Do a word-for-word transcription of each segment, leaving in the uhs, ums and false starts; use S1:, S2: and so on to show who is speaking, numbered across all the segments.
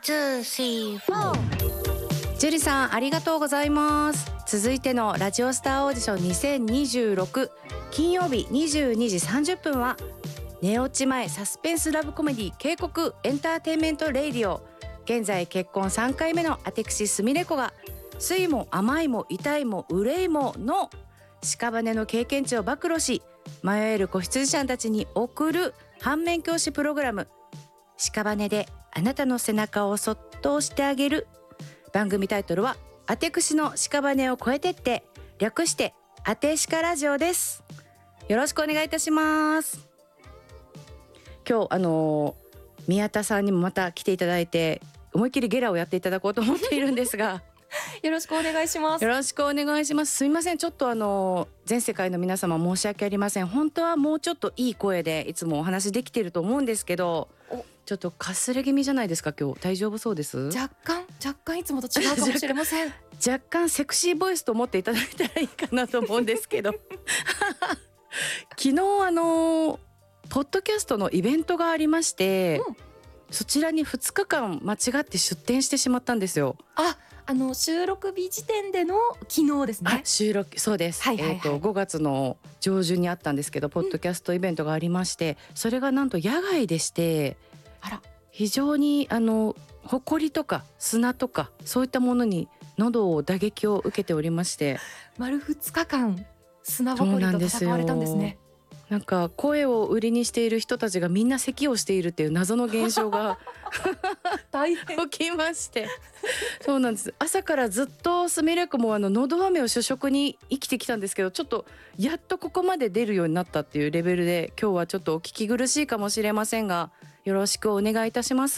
S1: ツー、スリー、フォー。
S2: ジュリさんありがとうございます。続いてのラジオスターオーディションにせんにじゅうろく金曜日にじゅうにじさんじゅっぷんは寝落ち前サスペンスラブコメディ警告エンターテインメントレイディオ。現在結婚さんかいめのアテクシスミレコが酸いも甘いも痛いも憂いもの屍の経験値を暴露し、迷える子羊ちゃんたちに送る反面教師プログラム、屍であなたの背中をそっと押してあげる。番組タイトルはアテクシの屍を越えてって、略してアテシカラジオです。よろしくお願いいたします。今日あのー、宮田さんにもまた来ていただいて思いっきりゲラをやっていただこうと思っているんですが
S3: よろしくお願いします。
S2: よろしくお願いします。すみません、ちょっとあの全世界の皆様申し訳ありません。本当はもうちょっといい声でいつもお話できていると思うんですけど、ちょっとかすれ気味じゃないですか今日。大丈夫そうです？
S3: 若干若干いつもと違うかもしれません
S2: 若干セクシーボイスと思っていただいたらいいかなと思うんですけど昨日あのポッドキャストのイベントがありまして、うん、そちらにふつかかん間違って出店してしまったんですよ。
S3: あ、あの収録日時点での昨日ですね。
S2: あ、収録そうです、はいはいはい、えーと、ごがつの上旬にあったんですけど、ポッドキャストイベントがありまして、うん、それがなんと野外でして、あら、非常にあの埃とか砂とかそういったものに喉を打撃を受けておりまして、
S3: 丸ふつかかん砂ぼこりと戦われたんですね。
S2: なんか声を売りにしている人たちがみんな咳をしているっていう謎の現象が
S3: 大変
S2: 起きましてそうなんです。朝からずっとスミレコもあの喉飴を主食に生きてきたんですけど、ちょっとやっとここまで出るようになったっていうレベルで、今日はちょっとお聞き苦しいかもしれませんがよろしくお願いいたします。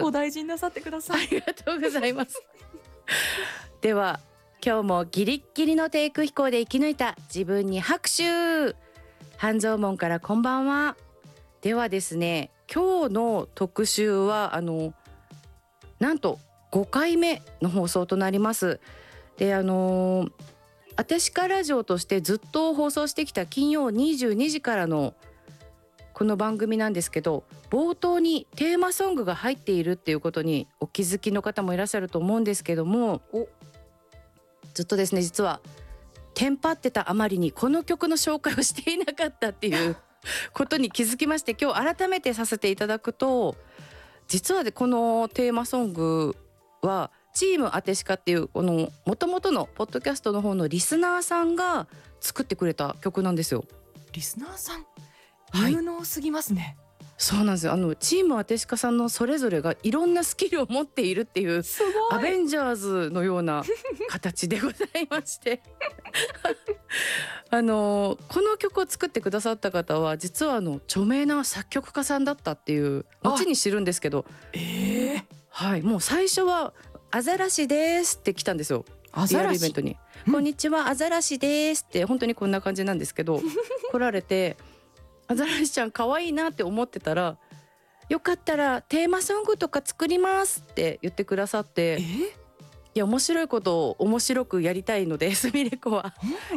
S3: お大事になさってください。
S2: ありがとうございますでは今日もギリッギリの低空飛行で生き抜いた自分に拍手。半蔵門からこんばんは。ではですね、今日の特集はあのなんとごかいめの放送となります。で、あのアテシカラジオとしてずっと放送してきた金曜にじゅうにじからのこの番組なんですけど、冒頭にテーマソングが入っているっていうことにお気づきの方もいらっしゃると思うんですけども、ずっとですね実はテンパってたあまりにこの曲の紹介をしていなかったっていうことに気づきまして、今日改めてさせていただくと、実はでこのテーマソングはチームアテシカっていうこの元々のポッドキャストの方のリスナーさんが作ってくれた曲なんですよ。
S3: リスナーさん、有能すぎますね。
S2: はい、そうなんですよ。あのチームアテシカさんのそれぞれがいろんなスキルを持っているっていうアベンジャーズのような形でございましてあのこの曲を作ってくださった方は実はあの著名な作曲家さんだったっていう後に知るんですけど、
S3: えー
S2: はい、もう最初はアザラシですって来たんですよ。
S3: アザラシ
S2: リアルイベントに、うん、こんにちはアザラシですって本当にこんな感じなんですけど来られてアザラシちゃん可愛いなって思ってたら、よかったらテーマソングとか作りますって言ってくださって、
S3: え
S2: いや面白いことを面白くやりたいのでスミレコは